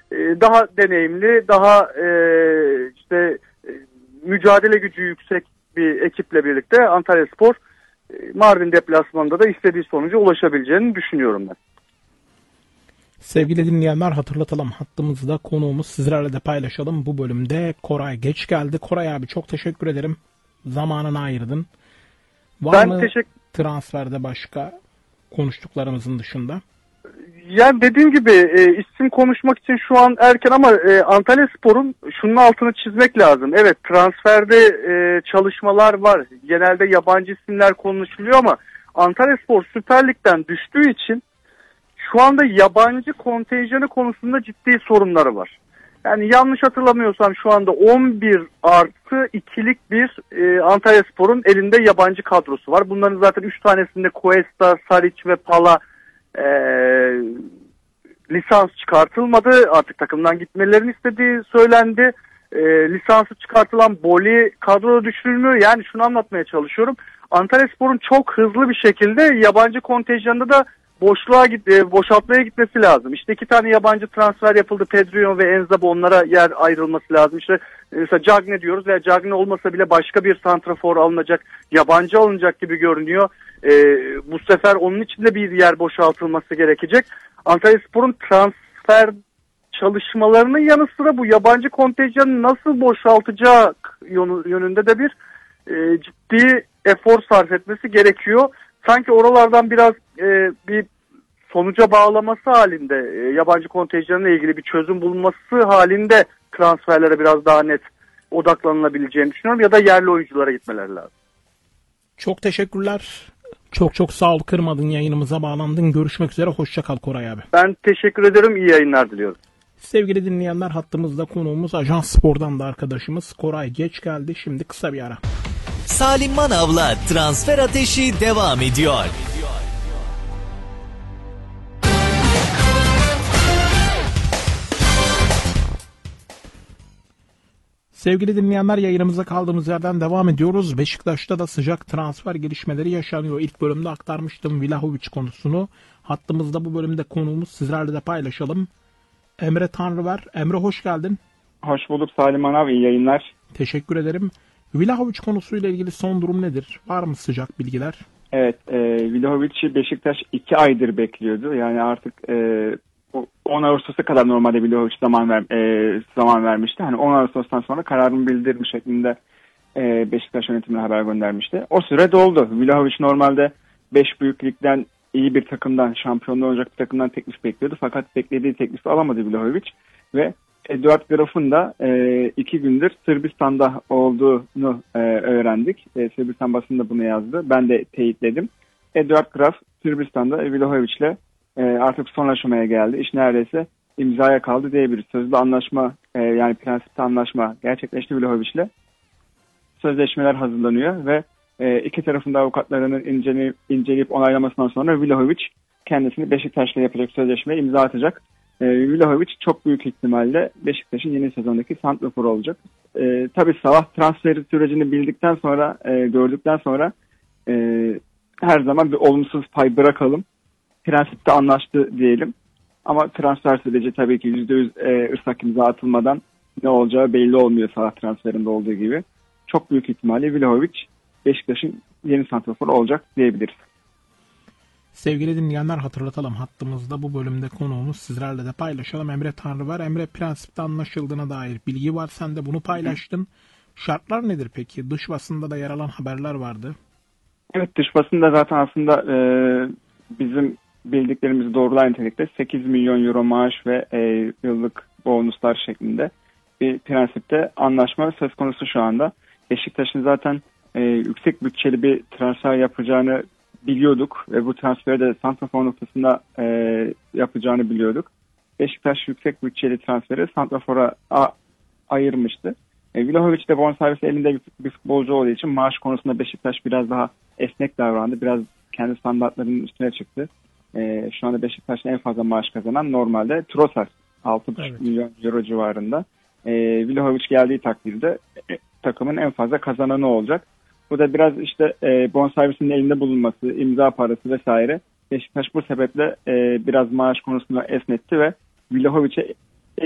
daha deneyimli, daha mücadele gücü yüksek bir ekiple birlikte Antalyaspor Mardin deplasmanında da istediği sonuca ulaşabileceğini düşünüyorum ben. Sevgili dinleyenler, hatırlatalım, hattımızda konuğumuz, sizlerle de paylaşalım. Bu bölümde Koray Geç geldi. Koray abi, çok teşekkür ederim. Zamanını ayırdın. Var mı transferde başka konuştuklarımızın dışında? Yani dediğim gibi isim konuşmak için şu an erken ama Antalyaspor'un şunun altını çizmek lazım. Evet, transferde çalışmalar var. Genelde yabancı isimler konuşuluyor ama Antalyaspor Süper Lig'den düştüğü için şu anda yabancı kontenjanı konusunda ciddi sorunları var. Yani yanlış hatırlamıyorsam şu anda 11+2'lik bir Antalyaspor'un elinde yabancı kadrosu var. Bunların zaten 3 tanesinde Cuesta, Saric ve Pala lisans çıkartılmadı. Artık takımdan gitmelerini istediği söylendi. Lisansı çıkartılan Boli kadroda düşürülmüyor. Yani şunu anlatmaya çalışıyorum. Antalyaspor'un çok hızlı bir şekilde yabancı kontenjanında da boşaltmaya gitmesi lazım. İşte 2 tane yabancı transfer yapıldı. Pedro ve Enzabo, onlara yer ayrılması lazım. İşte mesela Cagne diyoruz veya Cagne olmasa bile başka bir santrafor alınacak, yabancı alınacak gibi görünüyor. Bu sefer onun için de bir yer boşaltılması gerekecek. Antalyaspor'un transfer çalışmalarının yanı sıra bu yabancı kontenjanı nasıl boşaltacak yönünde de bir ciddi efor sarf etmesi gerekiyor. Sanki oralardan biraz bir sonuca bağlaması halinde, yabancı kontenjanla ilgili bir çözüm bulunması halinde transferlere biraz daha net odaklanılabileceğini düşünüyorum ya da yerli oyunculara gitmeleri lazım. Çok teşekkürler. Çok sağ ol, kırmadın, yayınımıza bağlandın. Görüşmek üzere, hoşça kal Koray abi. Ben teşekkür ederim, iyi yayınlar diliyorum. Sevgili dinleyenler, hattımızda konuğumuz Ajans Spor'dan da arkadaşımız Koray Geç geldi. Şimdi kısa bir ara. Salim Manav'la Transfer Ateşi devam ediyor. Sevgili dinleyenler, yayınımıza kaldığımız yerden devam ediyoruz. Beşiktaş'ta da sıcak transfer gelişmeleri yaşanıyor. İlk bölümde aktarmıştım Vlahovic konusunu. Hattımızda bu bölümde konuğumuz, sizlerle de paylaşalım. Emre Tanrıver. Emre, hoş geldin. Hoş bulduk Salim Manav, iyi yayınlar. Teşekkür ederim. Vlahovic konusuyla ilgili son durum nedir? Var mı sıcak bilgiler? Evet, Vlahovic'i Beşiktaş 2 aydır bekliyordu. Yani artık 10 Ağustos'a kadar normalde Vlahovic zaman vermişti. Hani 10 Ağustos'tan sonra kararını bildirmiş şeklinde Beşiktaş yönetimine haber göndermişti. O süre doldu. Vlahovic normalde 5 büyük ligden iyi bir takımdan, şampiyonluğu olacak bir takımdan teklif bekliyordu. Fakat beklediği teklifi alamadı Vlahovic ve Eduard Graf'ın da 2 gündür Sırbistan'da olduğunu öğrendik. Sırbistan basını da bunu yazdı. Ben de teyitledim. Eduard Graf Sırbistan'da Vlahovic'le artık son aşamaya geldi. İş neredeyse imzaya kaldı diyebiliriz. Sözlü anlaşma, yani prensipte anlaşma gerçekleşti Vlahovic'le. Sözleşmeler hazırlanıyor ve iki tarafın da avukatlarının inceleyip onaylamasından sonra Vlahovic kendisini Beşiktaş'la yapacak sözleşmeye imza atacak. Vlahovic çok büyük ihtimalle Beşiktaş'ın yeni sezondaki santraforu olacak. Tabii Salah transferi sürecini bildikten sonra, gördükten sonra her zaman bir olumsuz pay bırakalım. Prensipte anlaştı diyelim. Ama transfer süreci tabii ki %100 ıslak imza atılmadan ne olacağı belli olmuyor Salah transferinde olduğu gibi. Çok büyük ihtimalle Vlahovic Beşiktaş'ın yeni santraforu olacak diyebiliriz. Sevgili dinleyenler, hatırlatalım, hattımızda bu bölümde konuğumuz, sizlerle de paylaşalım, Emre Tanrıver. Emre, prensipte anlaşıldığına dair bilgi var, sen de bunu paylaştın. Şartlar nedir peki? Dış basında da yer alan haberler vardı. Evet, dış basında zaten aslında bizim bildiklerimizi doğrulayan nitelikte 8 milyon euro maaş ve yıllık bonuslar şeklinde bir prensipte anlaşma söz konusu şu anda. Beşiktaş'ın zaten yüksek bütçeli bir transfer yapacağını biliyorduk ve bu transferi de santrafor noktasında yapacağını biliyorduk. Beşiktaş yüksek bütçeli transferi santrafora ayırmıştı. Vlahovic de bonservisi elinde bir futbolcu olduğu için maaş konusunda Beşiktaş biraz daha esnek davrandı. Biraz kendi standartlarının üstüne çıktı. Şu anda Beşiktaş'ın en fazla maaş kazanan normalde Trossard 6,5 milyon euro civarında. Vlahovic geldiği takdirde takımın en fazla kazananı olacak. Bu da biraz işte bonservisinin elinde bulunması, imza parası vesaire. Beşiktaş bu sebeple biraz maaş konusunda esnetti ve Vlahovic'e